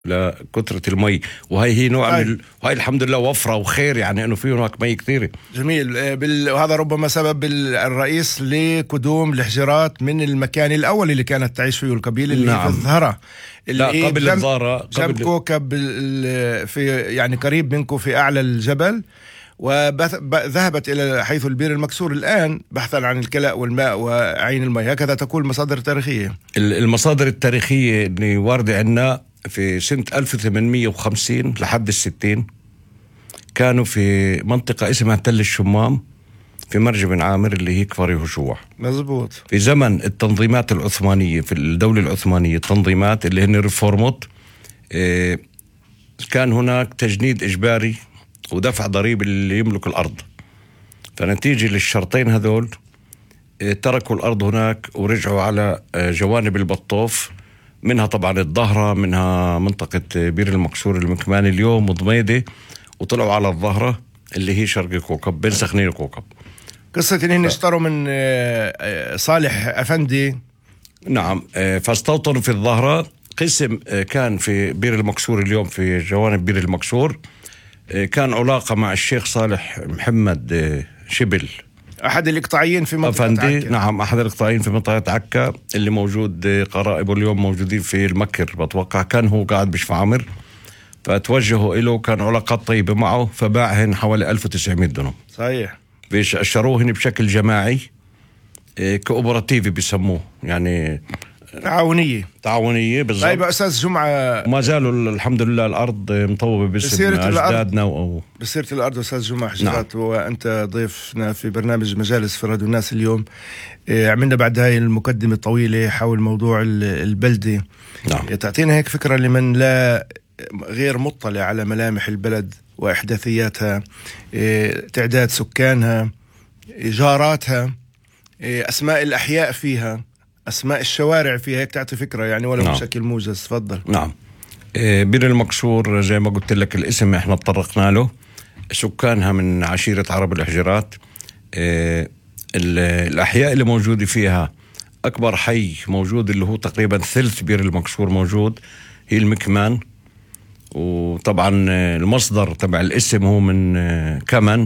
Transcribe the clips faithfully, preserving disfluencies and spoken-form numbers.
لكثرة المي، وهي هي نوع من وهي الحمد لله وفرة وخير، يعني انه في هناك مي كثيرة. جميل. بال... وهذا ربما سبب الرئيس لقدوم الحجرات من المكان الاول اللي كانت تعيش فيه القبيلة اللي نعم. في الظهرة، اللي لا قبل جنب... الظهرة جنب كوكب في يعني قريب منكم في اعلى الجبل، وذهبت إلى حيث البير المكسور الآن بحثا عن الكلاء والماء وعين الماء. هكذا تقول المصادر التاريخية. المصادر التاريخية اللي واردة عندنا في سنة ألف وثمانمية وخمسين لحد الستين كانوا في منطقة اسمها تل الشمام في مرج بن عامر اللي هي كفر يهوشوع. مزبوط. في زمن التنظيمات العثمانية في الدولة العثمانية، التنظيمات اللي هن ريفورموت، كان هناك تجنيد إجباري ودفع ضريبة اللي يملك الأرض. فنتيجة للشرطين هذول تركوا الأرض هناك ورجعوا على جوانب البطوف، منها طبعا الظهرة، منها منطقة بير المكسور المكماني اليوم وضميدة، وطلعوا على الظهرة اللي هي شرق كوكب بين سخنين وكوكب. قصة إنهم اشتروا من صالح أفندي. نعم. فاستوطنوا في الظهرة. قسم كان في بير المكسور اليوم في جوانب بير المكسور، كان علاقة مع الشيخ صالح محمد شبل، أحد الإقطاعيين في منطقة أفندي. عكا. نعم، أحد الإقطاعيين في منطقة عكا اللي موجود قرائبه اليوم موجودين في المكر بتوقع. كان هو قاعد بشفع عمر، فتوجهوا إله، كان علاقات طيبة معه، فباعهن حوالي ألف وتسعمائة دنم. صحيح. بيشروهن بشكل جماعي، كوبراتيفي بيسموه، يعني تعاونية. تعاونية بالضبط. طيب أستاذ جمعة، ما زالوا الحمد لله الأرض مطوبة باسم أجدادنا. و... بسيرة الأرض أستاذ جمعة حجرات، نعم. وأنت ضيفنا في برنامج مجالس في راديو الناس اليوم. عملنا بعد هاي المقدمة الطويلة حول موضوع البلدة. نعم. تعطينا هيك فكرة لمن لا غير مطلع على ملامح البلد وإحداثياتها، تعداد سكانها، جاراتها، أسماء الأحياء فيها، أسماء الشوارع فيها، هيك تعطي فكرة يعني ولو نعم. بشكل موجز. تفضل. نعم. بير المكسور زي ما قلت لك الاسم احنا تطرقنا له، سكانها من عشيرة عرب الحجرات. الأحياء اللي موجودة فيها أكبر حي موجود اللي هو تقريبا ثلث بير المكسور موجود هي المكمان. وطبعا المصدر تبع الاسم هو من كمن،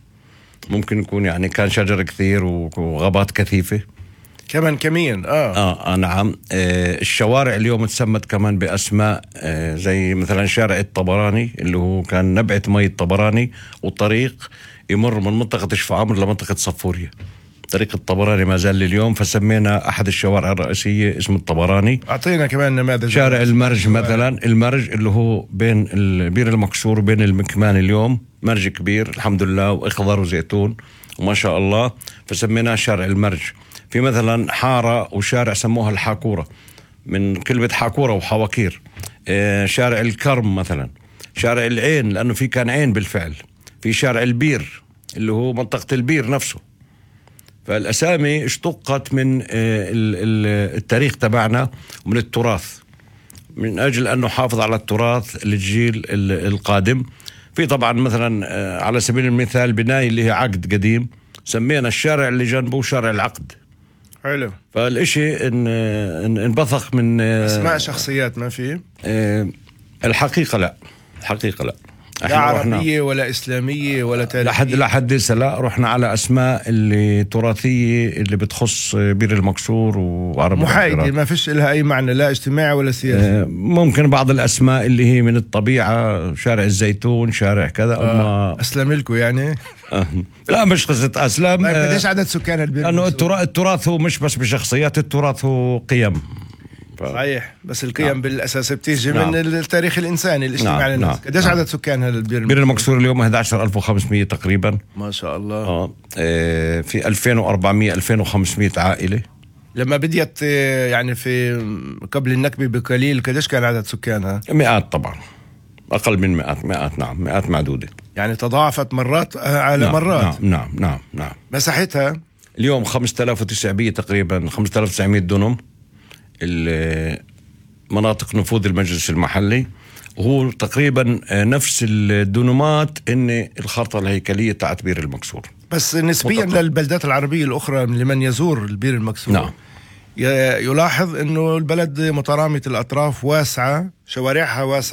ممكن يكون يعني كان شجر كثير وغابات كثيفة. كمان كمين. آه. آه, آه نعم. آه الشوارع اليوم تسمت كمان بأسماء، آه زي مثلا شارع الطبراني اللي هو كان نبعة مي الطبراني، والطريق يمر من منطقة شفا عمر لمنطقة صفورية. طريق الطبراني ما زال اليوم، فسمينا أحد الشوارع الرئيسية اسم الطبراني. أعطينا كمان نماذج. شارع المرج مثلا، المرج اللي هو بين البير المكسور وبين المكمان اليوم، مرج كبير الحمد لله وإخضر وزيتون وما شاء الله، فسميناه شارع المرج. في مثلا حارة وشارع سموها الحاكورة من كلمة حاكورة وحواكير. آه شارع الكرم مثلا، شارع العين لأنه في كان عين بالفعل. في شارع البير اللي هو منطقة البير نفسه. فالأسامي اشتقت من آه التاريخ تبعنا ومن التراث، من أجل أنه حافظ على التراث للجيل القادم. في طبعا مثلا آه على سبيل المثال بناية اللي هي عقد قديم، سمينا الشارع اللي جنبه شارع العقد. حلو. فالإشي إن انبثق من أسماء شخصيات. ما في اه الحقيقة لا، الحقيقة لا، لا عربية ولا إسلامية ولا تاريخية. لحد لحد لا، رحنا على أسماء اللي تراثية اللي بتخص بير المكسور وعرب محايدة، ما فيش لها أي معنى لا اجتماعي ولا سياسي. اه ممكن بعض الأسماء اللي هي من الطبيعة، شارع الزيتون، شارع كذا. آه. أسلم لكم يعني. آه. لا مش قصة أسلام. طيب قديش عدد سكان البير؟ لأنه التراث, التراث هو مش بس بشخصيات، التراث هو قيم. ف... صحيح. بس القيم نعم. بالأساس بتيجي نعم. من التاريخ الإنساني الاجتماعي نعم. للناس. قديش نعم. عدد سكان هذا البير؟ بير المكسور اليوم أحد عشر ألف وخمسمائة تقريبا. ما شاء الله. آه. آه في ألفين وأربعمائة ألفين وخمسمائة عائلة. لما بديت يعني في قبل النكبة بقليل قديش كان عدد سكانها؟ مئات طبعا، أقل من مئات. مئات نعم، مئات معدودة، يعني تضاعفت مرات على نعم. مرات. نعم نعم نعم نعم. مساحتها اليوم خمسة آلاف وتسعمائة تقريبا، خمسة آلاف وتسعمائة دونم مناطق نفوذ المجلس المحلي، وهو تقريبا نفس الدونمات ان الخارطة الهيكلية تاعت بير المكسور. بس نسبيا مطلق. للبلدات العربية الأخرى لمن يزور البير المكسور نعم. يلاحظ أنه البلد مترامية الأطراف، واسعة، شوارعها واسعة.